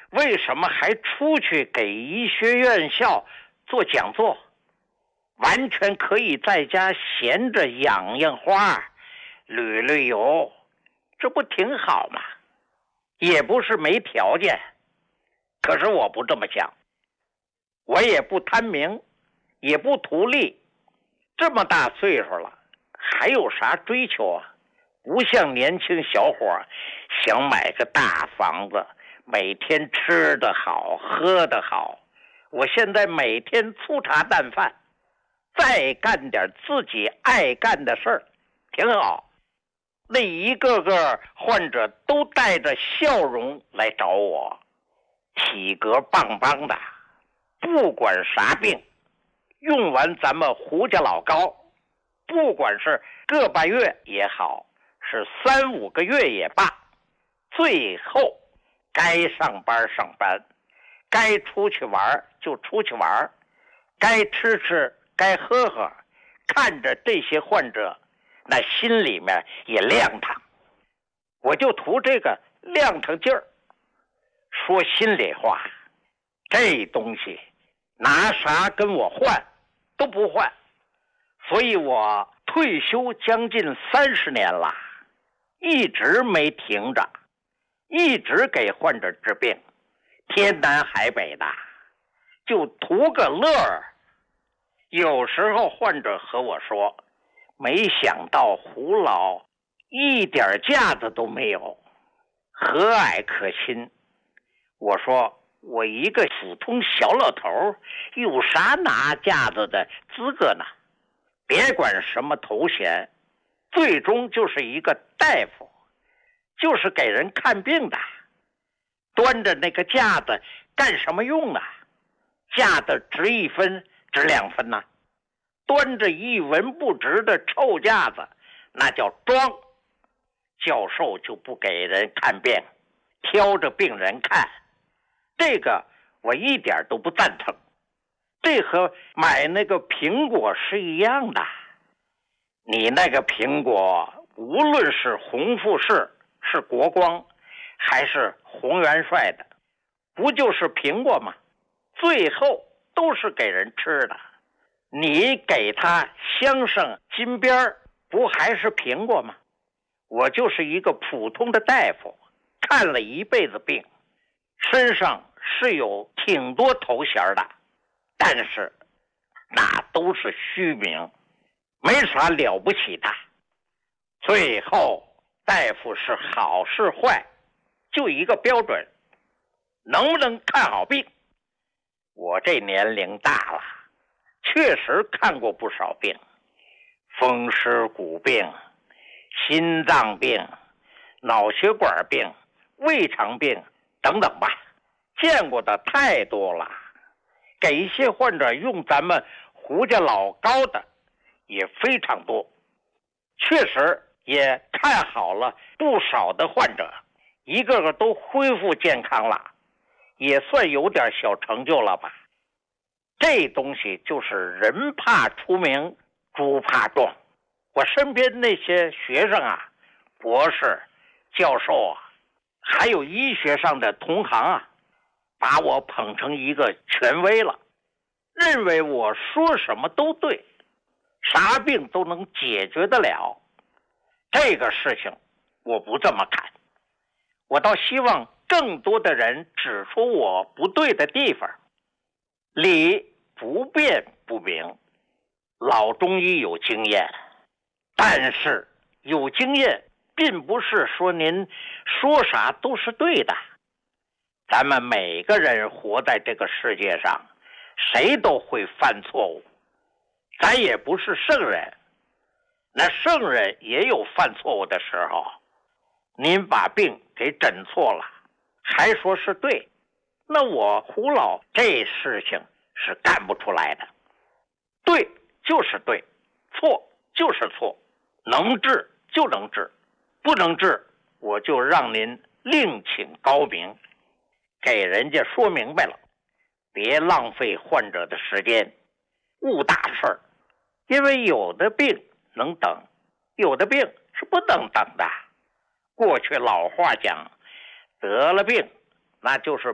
为什么还出去给医学院校做讲座？完全可以在家闲着养养花，旅旅游，这不挺好吗？也不是没条件，可是我不这么想，我也不贪名，也不图利，这么大岁数了，还有啥追求啊？不像年轻小伙想买个大房子，每天吃得好，喝得好。我现在每天粗茶淡饭，再干点自己爱干的事儿，挺好。那一个个患者都带着笑容来找我，体格棒棒的，不管啥病，用完咱们胡家老膏，不管是个把月也好，是3、5个月也罢，最后该上班上班，该出去玩就出去玩，该吃吃，该喝喝，看着这些患者，那心里面也亮堂。我就图这个亮堂劲儿。说心里话，这东西拿啥跟我换都不换，所以我退休将近30年了，一直没停着，一直给患者治病，天南海北的，就图个乐儿。有时候患者和我说，没想到胡老一点架子都没有，和蔼可亲。我说我一个普通小老头有啥拿架子的资格呢？别管什么头衔，最终就是一个大夫，就是给人看病的。端着那个架子干什么用啊？架子值1分值2分呢？端着一文不值的臭架子，那叫装。教授就不给人看病，挑着病人看，这个我一点都不赞成。这和买那个苹果是一样的，你那个苹果无论是红富士，是国光，还是洪元帅的，不就是苹果吗？最后都是给人吃的，你给他镶上金边，不还是苹果吗？我就是一个普通的大夫，看了一辈子病，身上是有挺多头衔的，但是那都是虚名，没啥了不起的。最后大夫是好是坏，就一个标准，能不能看好病。我这年龄大了，确实看过不少病，风湿骨病、心脏病、脑血管病、胃肠病等等吧，见过的太多了。给一些患者用咱们胡家老膏的也非常多，确实也看好了不少的患者，一个个都恢复健康了，也算有点小成就了吧。这东西就是人怕出名，猪怕壮。我身边那些学生啊，博士、教授啊，还有医学上的同行啊，把我捧成一个权威了，认为我说什么都对，啥病都能解决得了。这个事情我不这么看，我倒希望更多的人指出我不对的地方。理不辩不明，老中医有经验，但是有经验并不是说您说啥都是对的。咱们每个人活在这个世界上，谁都会犯错误，咱也不是圣人，那圣人也有犯错误的时候。您把病给诊错了，还说是对，那我胡老这事情是干不出来的。对就是对，错就是错，能治就能治，不能治我就让您另请高明，给人家说明白了，别浪费患者的时间，误大事儿。因为有的病能等，有的病是不能等的。过去老话讲，得了病那就是